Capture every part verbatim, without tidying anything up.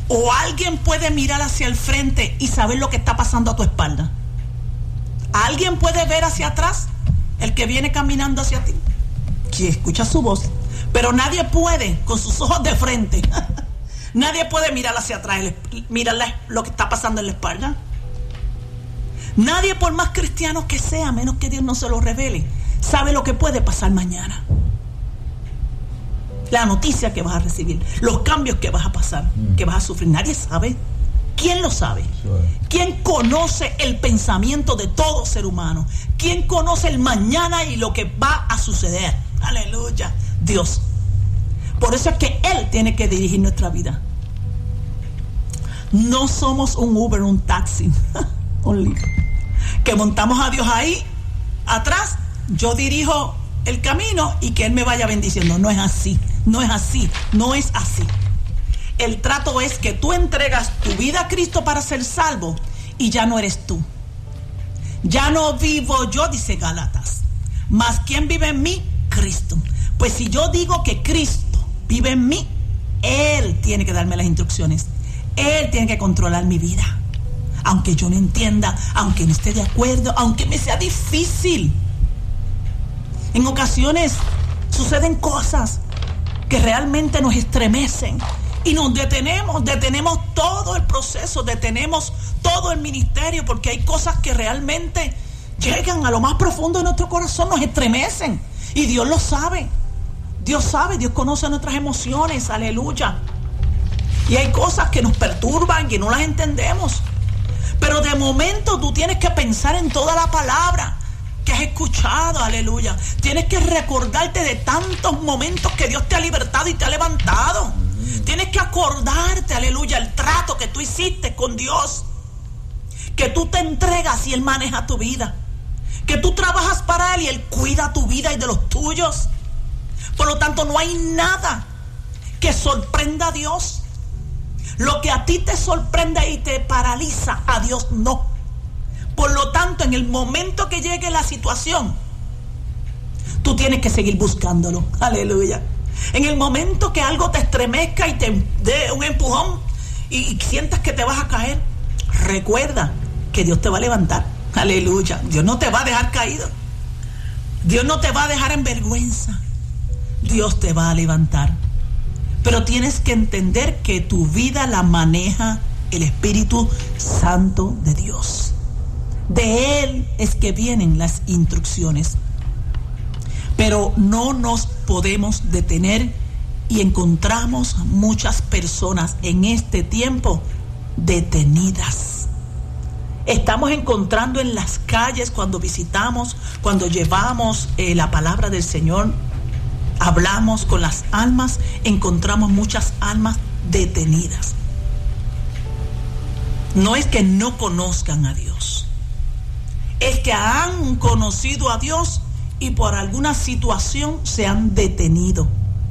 ¿O alguien puede mirar hacia el frente y saber lo que está pasando a tu espalda? ¿Alguien puede ver hacia atrás? El que viene caminando hacia ti, que escucha su voz, pero nadie puede con sus ojos de frente. Nadie puede mirar hacia atrás, mirar lo que está pasando en la espalda. Nadie, por más cristiano que sea, a menos que Dios no se lo revele, sabe lo que puede pasar mañana. La noticia que vas a recibir, los cambios que vas a pasar, que vas a sufrir, nadie sabe. ¿Quién lo sabe? ¿Quién conoce el pensamiento de todo ser humano? ¿Quién conoce el mañana y lo que va a suceder? Aleluya, Dios. Por eso es que Él tiene que dirigir nuestra vida. No somos un Uber, un taxi, un Lyft, que montamos a Dios ahí atrás, yo dirijo el camino y que Él me vaya bendiciendo. No es así, no es así, no es así. El trato es que tú entregas tu vida a Cristo para ser salvo y ya no eres tú. Ya no vivo yo, dice Gálatas, mas ¿quién vive en mí? Cristo. Pues si yo digo que Cristo vive en mí, Él tiene que darme las instrucciones. Él tiene que controlar mi vida. Aunque yo no entienda, aunque no esté de acuerdo, aunque me sea difícil. En ocasiones suceden cosas que realmente nos estremecen. Y nos detenemos, detenemos todo el proceso, detenemos todo el ministerio, porque hay cosas que realmente llegan a lo más profundo de nuestro corazón, nos estremecen. Y Dios lo sabe. Dios sabe, Dios conoce nuestras emociones, aleluya. Y hay cosas que nos perturban, que no las entendemos. Pero de momento tú tienes que pensar en toda la palabra que has escuchado, aleluya. Tienes que recordarte de tantos momentos que Dios te ha libertado y te ha levantado. Tienes que acordarte, aleluya, el trato que tú hiciste con Dios. Que tú te entregas y Él maneja tu vida. Que tú trabajas para Él y Él cuida tu vida y de los tuyos. Por lo tanto, no hay nada que sorprenda a Dios. Lo que a ti te sorprende y te paraliza, a Dios no. Por lo tanto, en el momento que llegue la situación, tú tienes que seguir buscándolo. Aleluya. En el momento que algo te estremezca y te dé un empujón y, y sientas que te vas a caer, recuerda que Dios te va a levantar. Aleluya. Dios no te va a dejar caído. Dios no te va a dejar en vergüenza. Dios te va a levantar. Pero tienes que entender que tu vida la maneja el Espíritu Santo de Dios. De Él es que vienen las instrucciones. Pero no nos podemos detener y encontramos muchas personas en este tiempo detenidas. Estamos encontrando en las calles, cuando visitamos, cuando llevamos eh, la palabra del Señor, hablamos con las almas, encontramos muchas almas detenidas. No es que no conozcan a Dios, es que han conocido a Dios y por alguna situación se han detenido.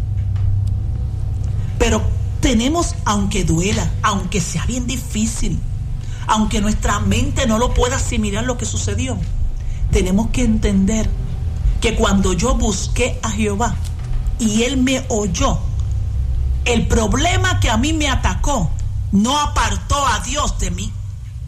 Pero tenemos, aunque duela, aunque sea bien difícil, aunque nuestra mente no lo pueda asimilar lo que sucedió, tenemos que entender que cuando yo busqué a Jehová y Él me oyó, el problema que a mí me atacó no apartó a Dios de mí.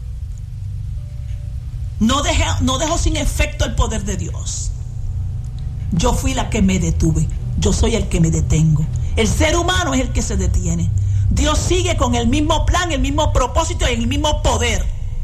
No dejé, no dejó sin efecto el poder de Dios. Yo fui la que me detuve. Yo soy el que me detengo. El ser humano es el que se detiene. Dios sigue con el mismo plan, el mismo propósito y el mismo poder.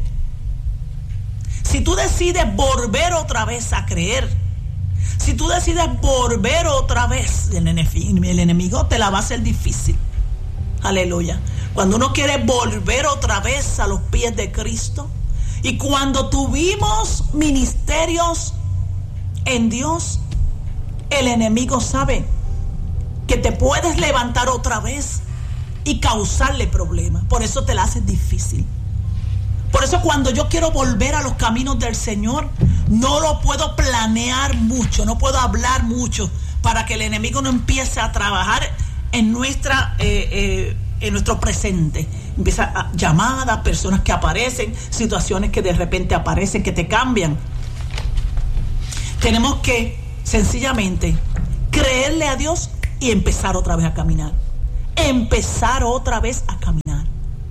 Si tú decides volver otra vez a creer, si tú decides volver otra vez, el enemigo, el enemigo te la va a hacer difícil. Aleluya. Cuando uno quiere volver otra vez a los pies de Cristo, y cuando tuvimos ministerios en Dios, el enemigo sabe que te puedes levantar otra vez y causarle problemas. Por eso te la hace difícil. Por eso cuando yo quiero volver a los caminos del Señor, no lo puedo planear mucho, no puedo hablar mucho para que el enemigo no empiece a trabajar en nuestra eh, eh, en nuestro presente. Empieza a, llamadas, personas que aparecen, situaciones que de repente aparecen, que te cambian. Tenemos que sencillamente creerle a Dios y empezar otra vez a caminar. Empezar otra vez a caminar.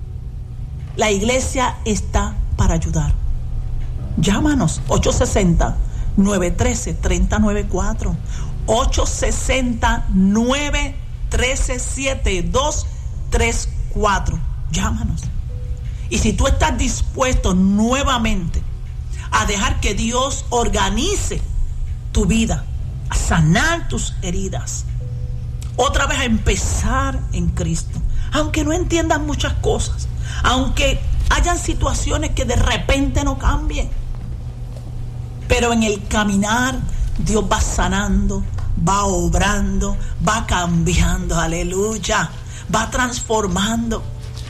La iglesia está para ayudar. Llámanos ocho seis cero, nueve uno tres, tres cero nueve cuatro, ocho seis cero, nueve uno tres, siete dos tres cuatro. Llámanos. Y si tú estás dispuesto nuevamente a dejar que Dios organice tu vida, a sanar tus heridas, otra vez a empezar en Cristo, aunque no entiendas muchas cosas, aunque hayan situaciones que de repente no cambien, pero en el caminar Dios va sanando, va obrando, va cambiando, aleluya, va transformando.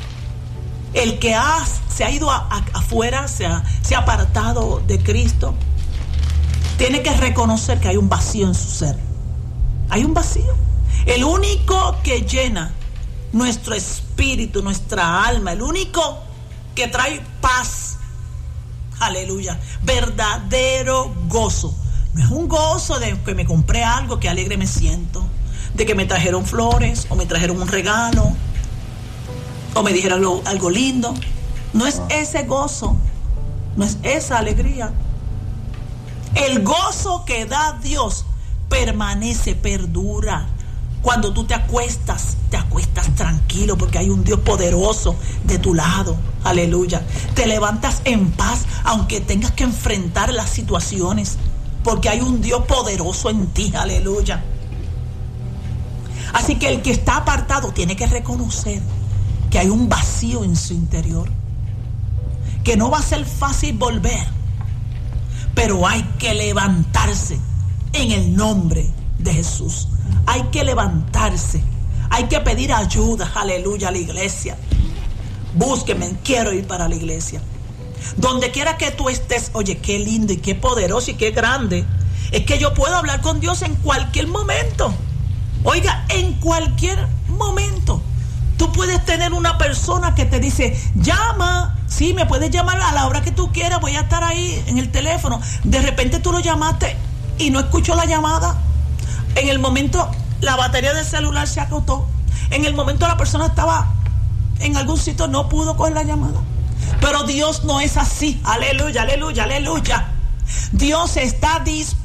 El que ha, se ha ido a, a, afuera, se ha, se ha apartado de Cristo, tiene que reconocer que hay un vacío en su ser. Hay un vacío. El único que llena nuestro espíritu, nuestra alma, el único que trae paz, aleluya, verdadero gozo. No es un gozo de que me compré algo, que alegre me siento, de que me trajeron flores o me trajeron un regalo o me dijeron algo, algo lindo. No es ese gozo, no es esa alegría. El gozo que da Dios permanece, perdura. Cuando tú te acuestas, te acuestas tranquilo porque hay un Dios poderoso de tu lado, aleluya. Te levantas en paz aunque tengas que enfrentar las situaciones, porque hay un Dios poderoso en ti, aleluya. Así que el que está apartado tiene que reconocer que hay un vacío en su interior, que no va a ser fácil volver, pero hay que levantarse en el nombre de Jesús. Hay que levantarse, hay que pedir ayuda, aleluya, a la iglesia. Búsqueme, quiero ir para la iglesia. Donde quiera que tú estés, oye, qué lindo y qué poderoso y qué grande es que yo puedo hablar con Dios en cualquier momento. Oiga, en cualquier momento. Tú puedes tener una persona que te dice, llama, sí, me puedes llamar a la hora que tú quieras, voy a estar ahí en el teléfono. De repente tú lo llamaste y no escuchó la llamada. En el momento la batería del celular se agotó. En el momento la persona estaba en algún sitio, no pudo coger la llamada. Pero Dios no es así. Aleluya, aleluya, aleluya. Dios está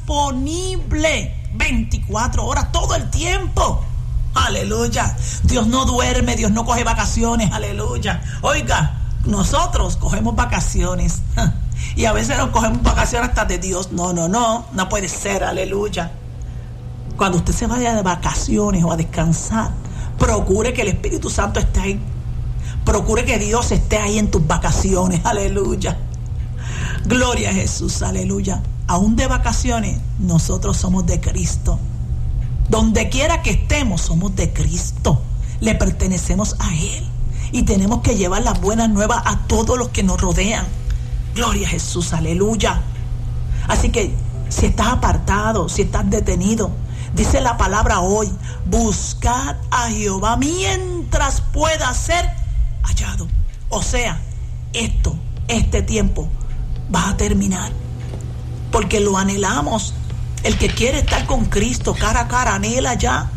disponible veinticuatro horas, todo el tiempo. Aleluya. Dios no duerme, Dios no coge vacaciones. Aleluya. Oiga, nosotros cogemos vacaciones y a veces nos cogemos vacaciones hasta de Dios. No, no, no, no puede ser. Aleluya. Cuando usted se vaya de vacaciones o a descansar, procure que el Espíritu Santo esté ahí. Procure que Dios esté ahí en tus vacaciones. Aleluya. Gloria a Jesús. Aleluya. Aún de vacaciones, nosotros somos de Cristo. Donde quiera que estemos, somos de Cristo. Le pertenecemos a Él. Y tenemos que llevar las buenas nuevas a todos los que nos rodean. Gloria a Jesús. Aleluya. Así que si estás apartado, si estás detenido, dice la palabra hoy, buscad a Jehová mientras pueda ser hallado. O sea, esto, este tiempo va a terminar, porque lo anhelamos. El que quiere estar con Cristo cara a cara anhela ya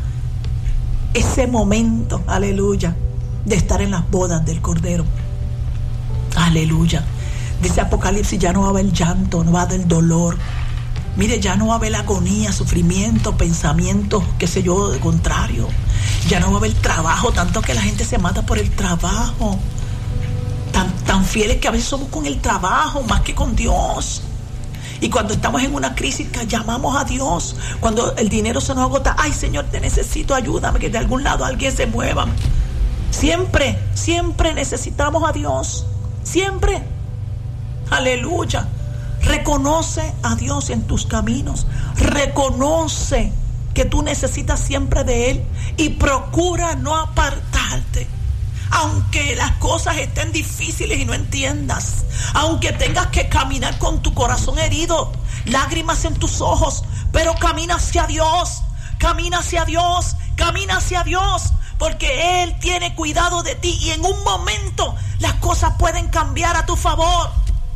ese momento, aleluya, de estar en las bodas del Cordero. Aleluya. Dice Apocalipsis, ya no va a haber llanto, no va a haber dolor. Mire, ya no va a haber agonía, sufrimiento, pensamientos, qué sé yo, de contrario. Ya no va a haber trabajo, tanto que la gente se mata por el trabajo. Tan, tan fieles que a veces somos con el trabajo más que con Dios. Y cuando estamos en una crisis, llamamos a Dios. Cuando el dinero se nos agota, ay Señor, te necesito, ayúdame, que de algún lado alguien se mueva. Siempre, siempre necesitamos a Dios. Siempre. Aleluya. Reconoce a Dios en tus caminos. Reconoce que tú necesitas siempre de Él. Y procura no apartarte. Aunque las cosas estén difíciles y no entiendas, aunque tengas que caminar con tu corazón herido, lágrimas en tus ojos, pero camina hacia Dios, camina hacia Dios, camina hacia Dios, porque Él tiene cuidado de ti y en un momento las cosas pueden cambiar a tu favor.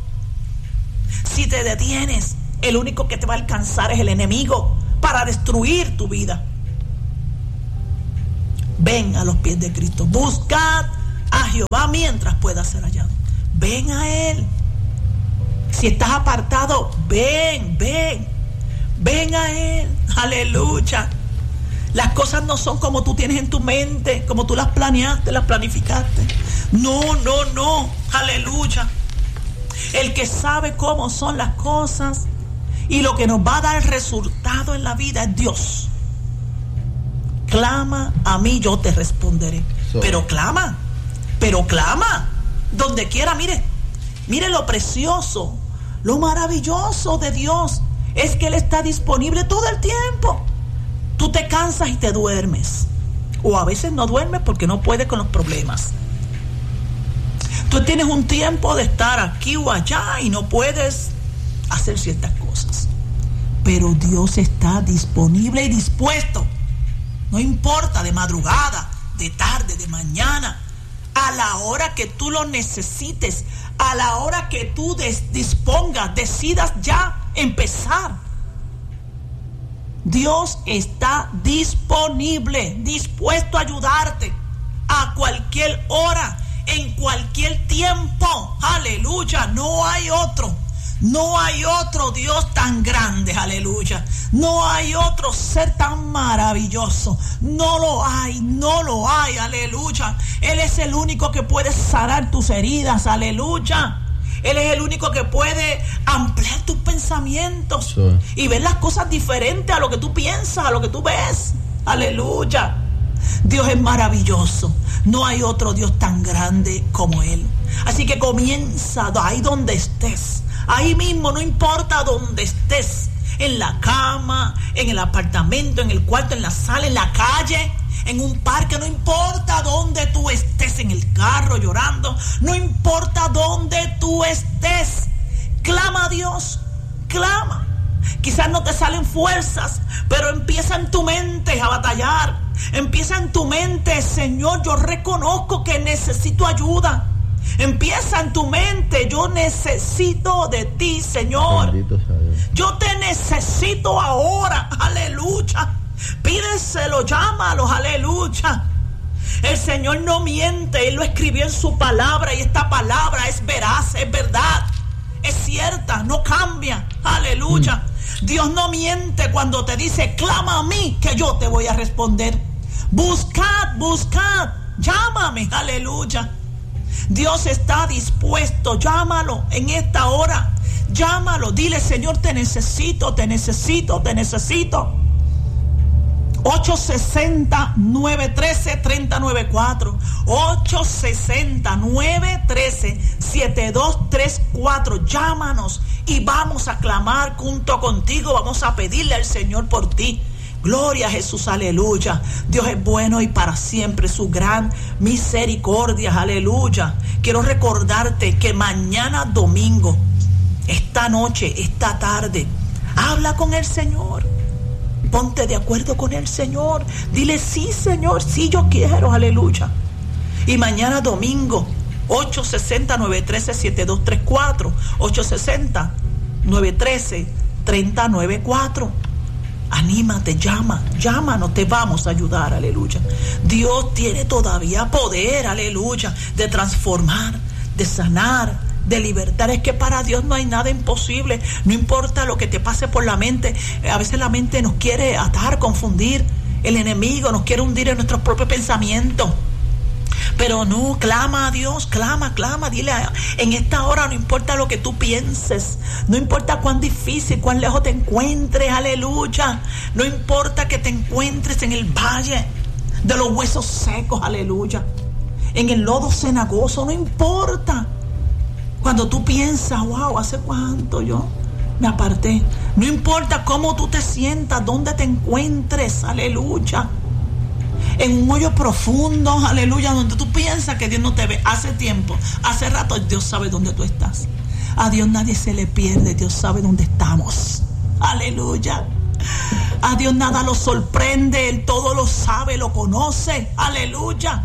Si te detienes, el único que te va a alcanzar es el enemigo para destruir tu vida. Ven a los pies de Cristo. Buscad a Jehová mientras pueda ser hallado. Ven a Él. Si estás apartado, ven, ven, ven a Él. Aleluya. Las cosas no son como tú tienes en tu mente, como tú las planeaste, las planificaste. No, no, no. Aleluya. El que sabe cómo son las cosas y lo que nos va a dar el resultado en la vida es Dios. Clama a mí, yo te responderé. So. Pero clama, pero clama. Donde quiera, mire, mire lo precioso, lo maravilloso de Dios. Es que Él está disponible todo el tiempo. Tú te cansas y te duermes. O a veces no duermes porque no puedes con los problemas. Tú tienes un tiempo de estar aquí o allá y no puedes hacer ciertas cosas. Pero Dios está disponible y dispuesto. No importa, de madrugada, de tarde, de mañana, a la hora que tú lo necesites, a la hora que tú des- dispongas, decidas ya empezar. Dios está disponible, dispuesto a ayudarte a cualquier hora, en cualquier tiempo. Aleluya, no hay otro. No hay otro Dios tan grande, aleluya. No hay otro ser tan maravilloso. No lo hay, no lo hay, aleluya. Él es el único que puede sanar tus heridas, aleluya. Él es el único que puede ampliar tus pensamientos sí. y ver las cosas diferentes a lo que tú piensas, a lo que tú ves. Aleluya. Dios es maravilloso. No hay otro Dios tan grande como Él. Así que comienza ahí donde estés. Ahí mismo, no importa dónde estés. En la cama, en el apartamento, en el cuarto, en la sala, en la calle, en un parque, no importa dónde tú estés, en el carro llorando, no importa dónde tú estés, clama a Dios, clama. Quizás no te salen fuerzas, pero empieza en tu mente a batallar, empieza en tu mente, Señor, yo reconozco que necesito ayuda. Empieza en tu mente, yo necesito de ti, Señor. Yo te necesito ahora, aleluya. Pídeselo, llámalo, aleluya. El Señor no miente, Él lo escribió en su palabra y esta palabra es veraz, es verdad, es cierta, no cambia, aleluya. Mm. Dios no miente cuando te dice, clama a mí que yo te voy a responder. Buscad, buscad, llámame, aleluya. Dios está dispuesto, llámalo en esta hora, llámalo, dile, Señor, te necesito, te necesito, te necesito. ocho seis cero, nueve uno tres, tres cero nueve cuatro ocho seis cero, nueve uno tres, siete dos tres cuatro. Llámanos y vamos a clamar junto contigo, vamos a pedirle al Señor por ti. Gloria a Jesús, aleluya. Dios es bueno y para siempre su gran misericordia, aleluya. Quiero recordarte que mañana domingo, esta noche, esta tarde, habla con el Señor. Ponte de acuerdo con el Señor. Dile, sí, Señor, sí, yo quiero, aleluya. Y mañana domingo, ocho seis cero, nueve uno tres, siete dos tres cuatro ocho seis cero, nueve uno tres, tres cero nueve cuatro. Anímate, llama, llámanos, te vamos a ayudar, aleluya. Dios tiene todavía poder, aleluya, de transformar, de sanar, de libertar. Es que para Dios no hay nada imposible. No importa lo que te pase por la mente. A veces la mente nos quiere atar, confundir. El enemigo nos quiere hundir en nuestros propios pensamientos. Pero no, clama a Dios, clama, clama, dile a, en esta hora no importa lo que tú pienses, no importa cuán difícil, cuán lejos te encuentres, aleluya, no importa que te encuentres en el valle de los huesos secos, aleluya, en el lodo cenagoso, no importa, cuando tú piensas, wow, ¿hace cuánto yo me aparté? No importa cómo tú te sientas, dónde te encuentres, aleluya, en un hoyo profundo, aleluya, donde tú piensas que Dios no te ve. Hace tiempo, hace rato, Dios sabe dónde tú estás. A Dios nadie se le pierde, Dios sabe dónde estamos, aleluya. A Dios nada lo sorprende, Él todo lo sabe, lo conoce, aleluya.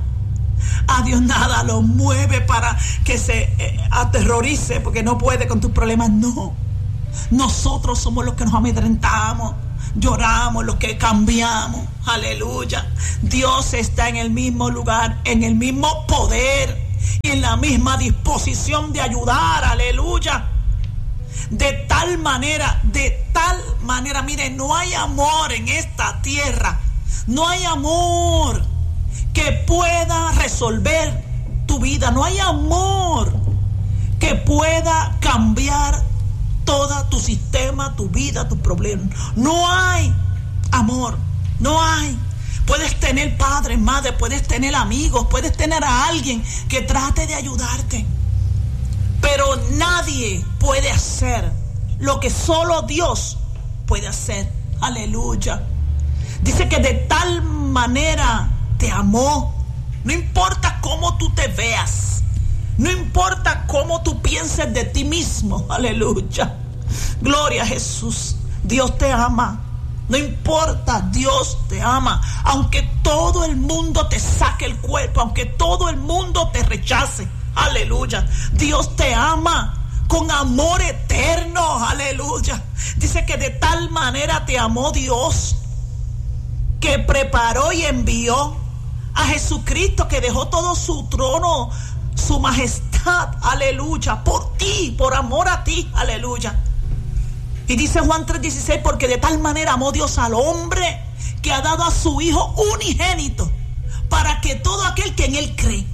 A Dios nada lo mueve para que se eh, aterrorice porque no puede con tus problemas, no. Nosotros somos los que nos amedrentamos, lloramos, los que cambiamos, aleluya. Dios está en el mismo lugar, en el mismo poder, y en la misma disposición de ayudar, aleluya. De tal manera, de tal manera, mire, no hay amor en esta tierra, no hay amor que pueda resolver tu vida, no hay amor que pueda cambiar todo tu sistema, tu vida, tus problemas. No hay amor, no hay. Puedes tener padres, madres, puedes tener amigos, puedes tener a alguien que trate de ayudarte, pero nadie puede hacer lo que solo Dios puede hacer. Aleluya. Dice que de tal manera te amó. No importa cómo tú te veas, no importa cómo tú pienses de ti mismo. Aleluya. Gloria a Jesús. Dios te ama. No importa, Dios te ama. Aunque todo el mundo te saque el cuerpo, aunque todo el mundo te rechace. Aleluya. Dios te ama con amor eterno. Aleluya. Dice que de tal manera te amó Dios que preparó y envió a Jesucristo, que dejó todo su trono, su majestad. Aleluya. Por ti, por amor a ti. Aleluya. Y dice Juan tres dieciséis, porque de tal manera amó Dios al hombre que ha dado a su Hijo unigénito, para que todo aquel que en él cree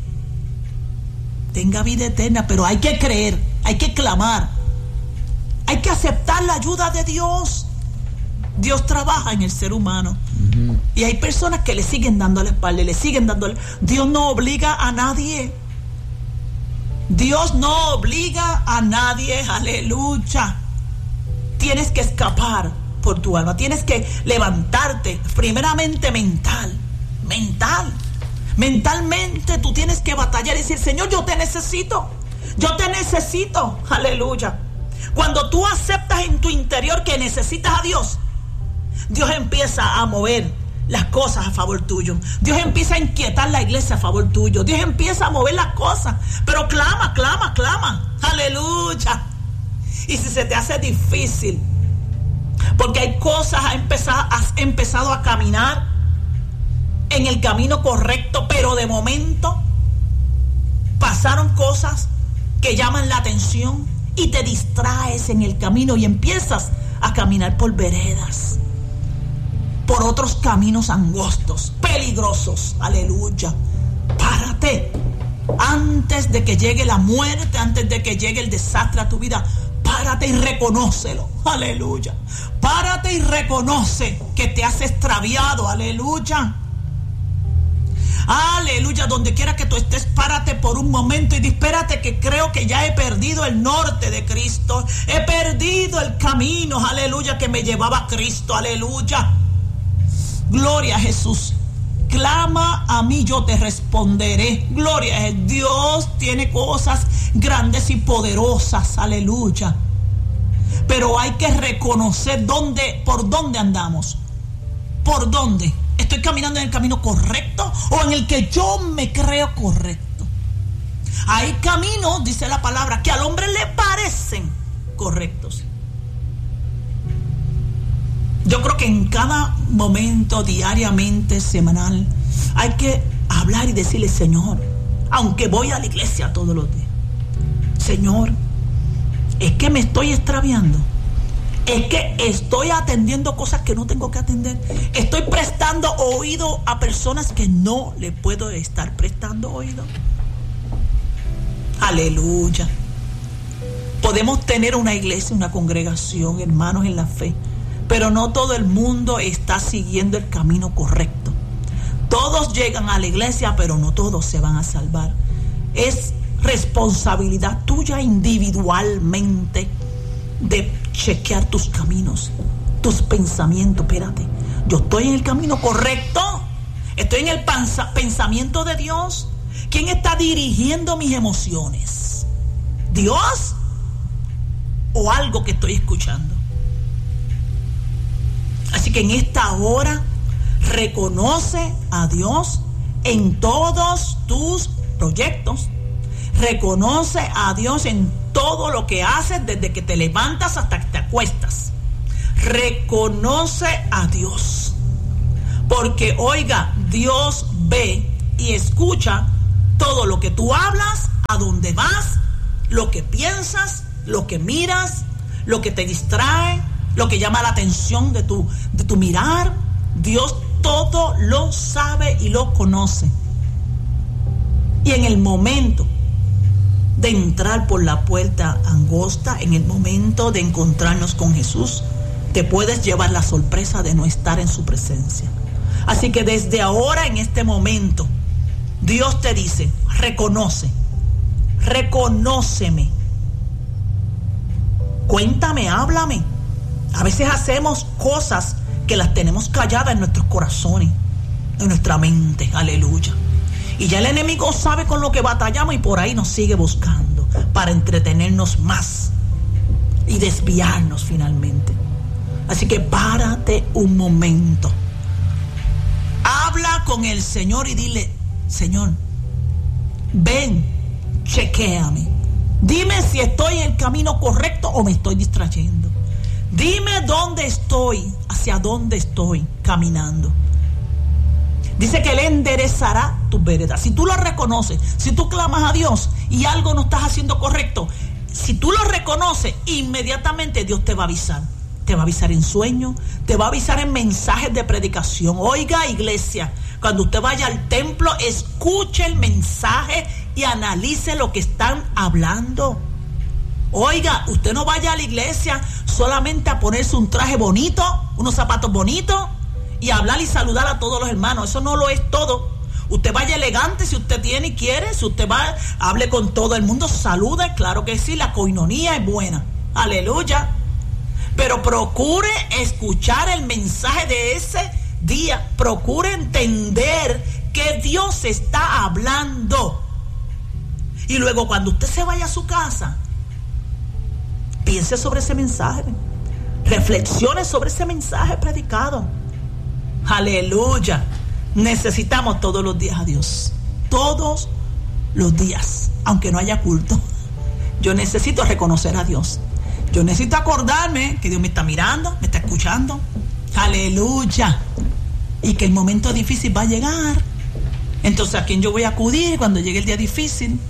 tenga vida eterna. Pero hay que creer, hay que clamar, hay que aceptar la ayuda de Dios. Dios trabaja en el ser humano. Uh-huh. Y hay personas que le siguen dando la espalda, le siguen dando. Dios no obliga a nadie. Dios no obliga a nadie. Aleluya. Tienes que escapar por tu alma. Tienes que levantarte, primeramente mental. Mental. Mentalmente tú tienes que batallar y decir: Señor, yo te necesito. Yo te necesito. Aleluya. Cuando tú aceptas en tu interior que necesitas a Dios, Dios empieza a mover las cosas a favor tuyo. Dios empieza a inquietar la iglesia a favor tuyo. Dios empieza a mover las cosas. Pero clama, clama, clama. Aleluya. Y si se te hace difícil, porque hay cosas, has empezado, has empezado a caminar en el camino correcto, pero de momento pasaron cosas que llaman la atención y te distraes en el camino y empiezas a caminar por veredas, por otros caminos angostos, peligrosos. Aleluya. Párate antes de que llegue la muerte, antes de que llegue el desastre a tu vida. Párate y reconócelo. Aleluya. Párate y reconoce que te has extraviado. Aleluya. Aleluya. Donde quiera que tú estés, párate por un momento y di: espérate, que creo que ya he perdido el norte de Cristo. He perdido el camino, aleluya, que me llevaba a Cristo. Aleluya. Gloria a Jesús. Clama a mí, yo te responderé. Gloria a Dios. Tiene cosas grandes y poderosas. Aleluya. Pero hay que reconocer dónde, por dónde andamos. ¿Por dónde? ¿Estoy caminando en el camino correcto o en el que yo me creo correcto? Hay caminos, dice la palabra, que al hombre le parecen correctos. Yo creo que en cada momento, diariamente, semanal, hay que hablar y decirle: Señor, aunque voy a la iglesia todos los días, Señor, es que me estoy extraviando. Es que estoy atendiendo cosas que no tengo que atender. Estoy prestando oído a personas que no le puedo estar prestando oído. Aleluya. Podemos tener una iglesia, una congregación, hermanos en la fe, pero no todo el mundo está siguiendo el camino correcto. Todos llegan a la iglesia, pero no todos se van a salvar. Es responsabilidad tuya individualmente de chequear tus caminos, tus pensamientos. Espérate, yo estoy en el camino correcto, estoy en el panza, pensamiento de Dios. ¿Quién está dirigiendo mis emociones? ¿Dios o algo que estoy escuchando? Así que en esta hora reconoce a Dios en todos tus proyectos. Reconoce a Dios en todo lo que haces, desde que te levantas hasta que te acuestas. Reconoce a Dios. Porque, oiga, Dios ve y escucha Todo lo que tú hablas, a dónde vas, lo que piensas, lo que miras, lo que te distrae, lo que llama la atención de tu, de tu mirar, Dios todo lo sabe y lo conoce. Y en el momento de entrar por la puerta angosta, en el momento de encontrarnos con Jesús, te puedes llevar la sorpresa de no estar en su presencia. Así que desde ahora, en este momento, Dios te dice, reconoce, reconóceme. Cuéntame, háblame. A veces hacemos cosas que las tenemos calladas en nuestros corazones, en nuestra mente, aleluya. Y ya el enemigo sabe con lo que batallamos y por ahí nos sigue buscando para entretenernos más y desviarnos finalmente. Así que párate un momento. Habla con el Señor y dile, Señor, ven, chequéame. Dime si estoy en el camino correcto o me estoy distrayendo. Dime dónde estoy, hacia dónde estoy caminando. Dice que Él enderezará tus veredas. Si tú lo reconoces, si tú clamas a Dios y algo no estás haciendo correcto, si tú lo reconoces, inmediatamente Dios te va a avisar. Te va a avisar en sueños, te va a avisar en mensajes de predicación. Oiga, iglesia, cuando usted vaya al templo, escuche el mensaje y analice lo que están hablando. Oiga, usted no vaya a la iglesia solamente a ponerse un traje bonito, unos zapatos bonitos y hablar y saludar a todos los hermanos. Eso no lo es todo. Usted vaya elegante si usted tiene y quiere. Si usted va, hable con todo el mundo, salude, claro que sí, la coinonía es buena. Aleluya. Pero procure escuchar el mensaje de ese día. Procure entender que Dios está hablando. Y luego cuando usted se vaya a su casa, piense sobre ese mensaje. Reflexione sobre ese mensaje predicado. Aleluya. Necesitamos todos los días a Dios. Todos los días. Aunque no haya culto. Yo necesito reconocer a Dios. Yo necesito acordarme que Dios me está mirando, me está escuchando. Aleluya. Y que el momento difícil va a llegar. Entonces, ¿a quién yo voy a acudir cuando llegue el día difícil?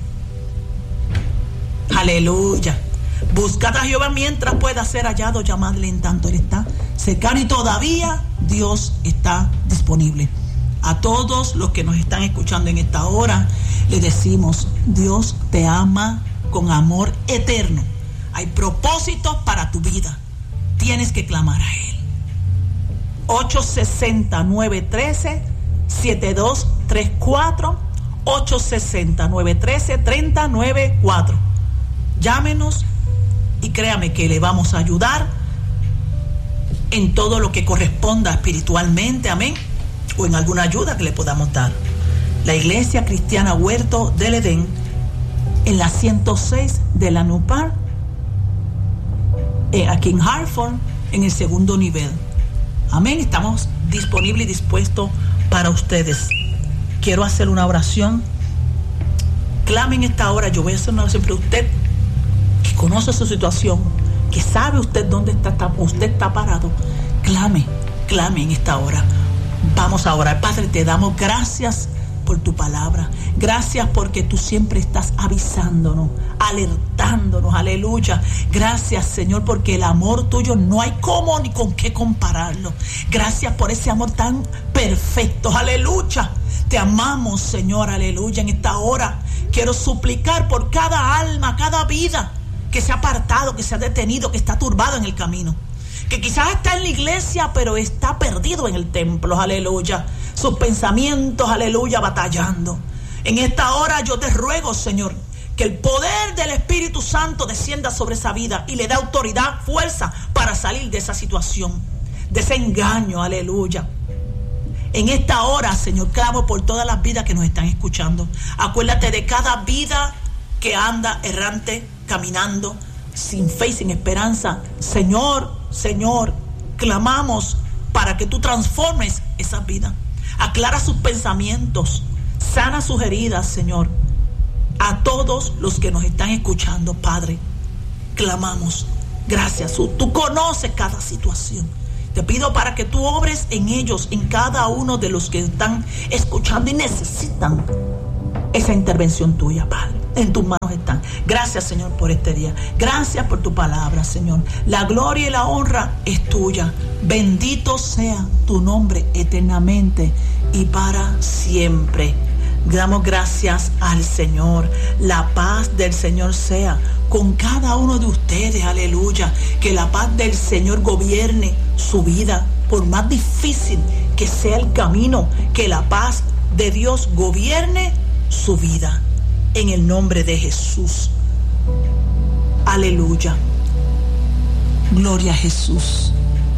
Aleluya. Buscad a Jehová mientras pueda ser hallado, llamadle en tanto Él está cercano y todavía Dios está disponible. A todos los que nos están escuchando en esta hora, le decimos, Dios te ama con amor eterno. Hay propósitos para tu vida. Tienes que clamar a Él. ocho seis cero, nueve uno tres, siete dos tres cuatro. ocho seis cero, nueve uno tres, tres cero nueve cuatro. Llámenos y créame que le vamos a ayudar en todo lo que corresponda espiritualmente, amén, o en alguna ayuda que le podamos dar. La Iglesia Cristiana Huerto del Edén, en la ciento seis de la Nupar, eh, aquí en Hartford, en el segundo nivel. Amén, estamos disponibles y dispuestos para ustedes. Quiero hacer una oración. Clamen esta hora, yo voy a hacer una oración para usted que conoce su situación, que sabe usted dónde está, está usted está parado. Clame, clame en esta hora. Vamos a orar. Padre, te damos gracias por tu palabra. Gracias porque tú siempre estás avisándonos, alertándonos, aleluya. Gracias, Señor, porque el amor tuyo no hay cómo ni con qué compararlo. Gracias por ese amor tan perfecto, aleluya. Te amamos, Señor, aleluya. En esta hora quiero suplicar por cada alma, cada vida que se ha apartado, que se ha detenido, que está turbado en el camino, que quizás está en la iglesia pero está perdido en el templo, aleluya. Sus pensamientos, aleluya, batallando. En esta hora yo te ruego, Señor, que el poder del Espíritu Santo descienda sobre esa vida y le dé autoridad, fuerza para salir de esa situación, de ese engaño, aleluya. En esta hora, Señor, clamo por todas las vidas que nos están escuchando. Acuérdate de cada vida que anda errante, caminando, sin fe y sin esperanza. Señor, Señor, clamamos para que tú transformes esas vidas. Aclara sus pensamientos, sana sus heridas, Señor. A todos los que nos están escuchando, Padre, clamamos. Gracias, tú conoces cada situación. Te pido para que tú obres en ellos, en cada uno de los que están escuchando y necesitan esa intervención tuya, Padre. En tus manos están. Gracias, Señor, por este día. Gracias por tu palabra, Señor. La gloria y la honra es tuya. Bendito sea tu nombre eternamente y para siempre. Damos gracias al Señor. La paz del Señor sea con cada uno de ustedes. Aleluya. Que la paz del Señor gobierne su vida. Por más difícil que sea el camino, que la paz de Dios gobierne su vida. En el nombre de Jesús. Aleluya. Gloria a Jesús.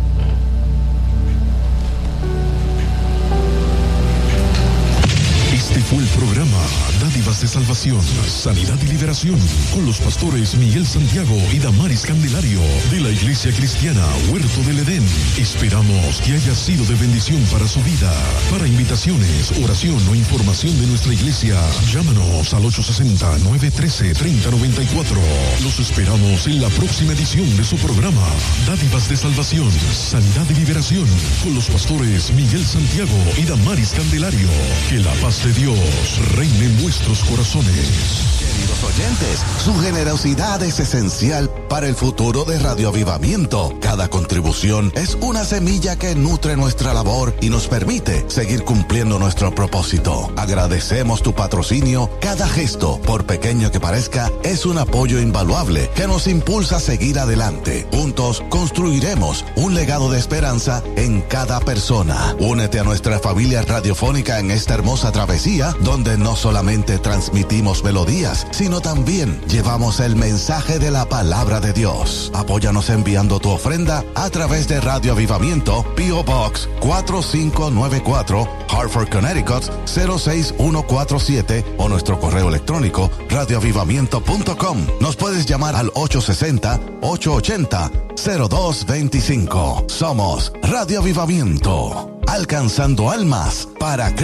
Este fue el programa Dádivas de Salvación, Sanidad y Liberación con los pastores Miguel Santiago y Damaris Candelario de la Iglesia Cristiana Huerto del Edén. Esperamos que haya sido de bendición para su vida. Para invitaciones, oración o información de nuestra iglesia, llámanos al ocho seis cero, nueve uno tres, tres cero nueve cuatro. Los esperamos en la próxima edición de su programa Dádivas de Salvación, Sanidad y Liberación con los pastores Miguel Santiago y Damaris Candelario. Que la paz de Dios reine en vuestros corazones. Queridos oyentes, su generosidad es esencial para el futuro de Radio Avivamiento. Cada contribución es una semilla que nutre nuestra labor y nos permite seguir cumpliendo nuestro propósito. Agradecemos tu patrocinio. Cada gesto, por pequeño que parezca, es un apoyo invaluable que nos impulsa a seguir adelante. Juntos construiremos un legado de esperanza en cada persona. Únete a nuestra familia radiofónica en esta hermosa travesía, donde no solamente transmitimos melodías, sino también llevamos el mensaje de la palabra de Dios. Apóyanos enviando tu ofrenda a través de Radio Avivamiento, P O Box cuatro cinco nueve cuatro, Hartford, Connecticut cero seis uno cuatro siete o nuestro correo electrónico radio avivamiento punto com. Nos puedes llamar al ocho seis cero, ocho ocho cero, cero dos dos cinco. Somos Radio Avivamiento, alcanzando almas para